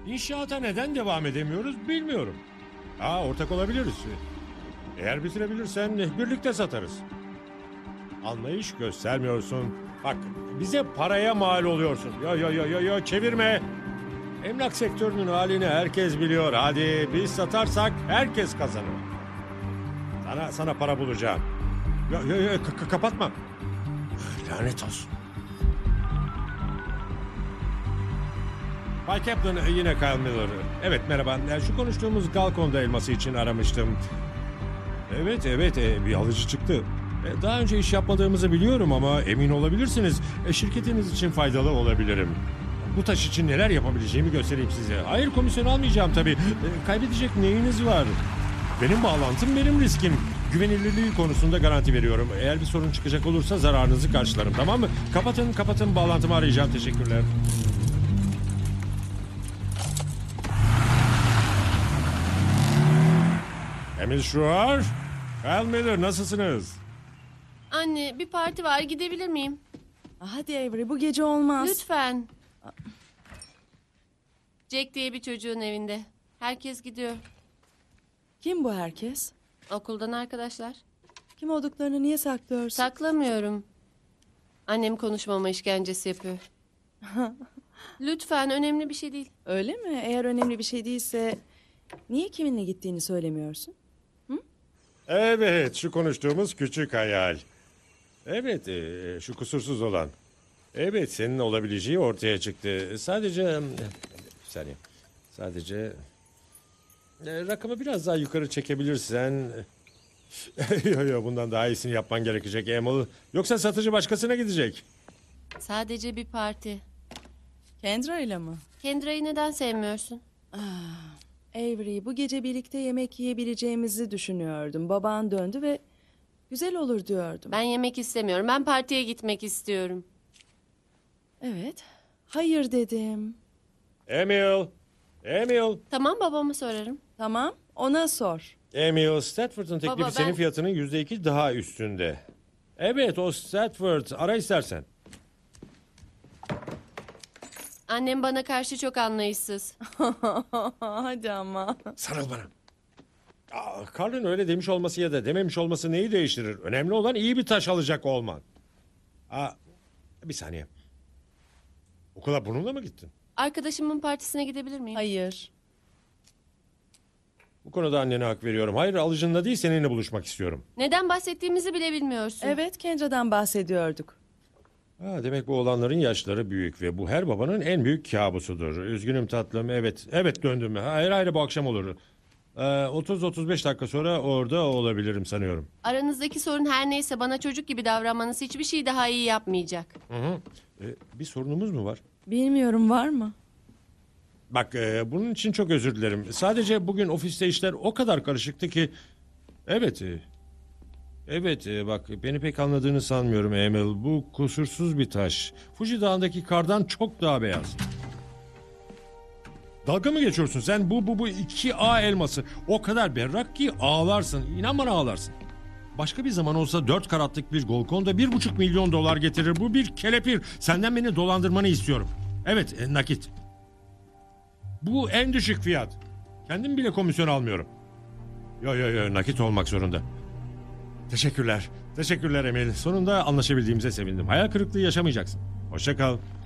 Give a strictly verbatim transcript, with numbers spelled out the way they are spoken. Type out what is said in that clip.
İnşaata neden devam edemiyoruz bilmiyorum. Ha, ortak olabiliriz. Eğer bitirebilirsen birlikte satarız. Anlayış göstermiyorsun. Bak, bize paraya mal oluyorsun. Yo yo yo yo yo çevirme. Emlak sektörünün halini herkes biliyor. Hadi biz satarsak herkes kazanır. Sana sana para bulacağım. Yo yo yo k- k- kapatma. Lanet olsun. Bay Kaplan, yine Kyle Miller. Evet, merhaba. Şu konuştuğumuz Galkon'da elması için aramıştım. Evet evet, e, bir alıcı çıktı. E, Daha önce iş yapmadığımızı biliyorum ama emin olabilirsiniz. E, Şirketiniz için faydalı olabilirim. Bu taş için neler yapabileceğimi göstereyim size. Hayır, komisyon almayacağım tabii. E, Kaybedecek neyiniz var? Benim bağlantım benim riskim. Güvenilirliği konusunda garanti veriyorum. Eğer bir sorun çıkacak olursa zararınızı karşılarım, tamam mı? Kapatın kapatın, bağlantımı arayacağım. Teşekkürler. Emil Schroer, Kyle Miller, nasılsınız? Anne, bir parti var, gidebilir miyim? Hadi Avery, bu gece olmaz. Lütfen. Jack diye bir çocuğun evinde. Herkes gidiyor. Kim bu herkes? Okuldan arkadaşlar. Kim olduklarını niye saklıyorsun? Saklamıyorum. Annem konuşmama işkencesi yapıyor. Lütfen, önemli bir şey değil. Öyle mi? Eğer önemli bir şey değilse niye kiminle gittiğini söylemiyorsun? Evet, şu konuştuğumuz küçük hayal. Evet, e, şu kusursuz olan. Evet, senin olabileceği ortaya çıktı. Sadece... e, Bir saniye. Sadece... e, Rakamı biraz daha yukarı çekebilirsen... Yo yo, bundan daha iyisini yapman gerekecek Emil. Yoksa satıcı başkasına gidecek. Sadece bir parti. Kendra ile mi? Kendra'yı neden sevmiyorsun? Avery, bu gece birlikte yemek yiyebileceğimizi düşünüyordum. Baban döndü ve güzel olur diyordum. Ben yemek istemiyorum. Ben partiye gitmek istiyorum. Evet. Hayır dedim. Emil! Emil! Tamam, babama sorarım. Tamam, ona sor. Emil, Stratford'un teklifi Baba, ben- senin fiyatının yüzde iki daha üstünde. Evet, o Stratford. Ara istersen. Annem bana karşı çok anlayışsız. Hadi ama. Sarıl bana. Aa, Carl'ın öyle demiş olması ya da dememiş olması neyi değiştirir? Önemli olan iyi bir taş alacak olman. Aa, bir saniye. Okula bununla mı gittin? Arkadaşımın partisine gidebilir miyim? Hayır. Bu konuda annene hak veriyorum. Hayır, alıcınla değil, seninle buluşmak istiyorum. Neden bahsettiğimizi bile bilmiyorsun. Evet, Kendra'dan bahsediyorduk. Ha, demek bu olanların yaşları büyük ve bu her babanın en büyük kabusudur. Üzgünüm tatlım. Evet, evet döndüm. Hayır hayır, bu akşam olur. Ee, otuz otuz beş dakika sonra orada olabilirim sanıyorum. Aranızdaki sorun her neyse bana çocuk gibi davranmanız hiçbir şey daha iyi yapmayacak. Hı hı. Ee, bir sorunumuz mu var? Bilmiyorum, var mı? Bak, e, bunun için çok özür dilerim. Sadece bugün ofiste işler o kadar karışıktı ki... Evet, e, evet e, bak beni pek anladığını sanmıyorum Emil. Bu kusursuz bir taş. Fuji Dağı'ndaki kardan çok daha beyaz. Dalga mı geçiyorsun sen? Bu bu bu iki A elması. O kadar berrak ki ağlarsın. İnan bana ağlarsın. Başka bir zaman olsa dört karatlık bir Golkonda bir buçuk milyon dolar getirir. Bu bir kelepir. Senden beni dolandırmanı istiyorum. Evet, e, nakit. Bu en düşük fiyat. Kendim bile komisyon almıyorum. Yo yo yo, nakit olmak zorunda. Teşekkürler. Teşekkürler Emil. Sonunda anlaşabildiğimize sevindim. Hayal kırıklığı yaşamayacaksın. Hoşça kal.